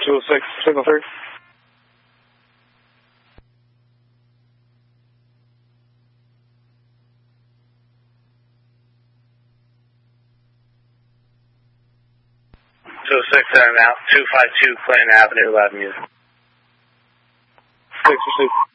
206, signal 3. Out, 252 Clinton Avenue, loud music. 6 received.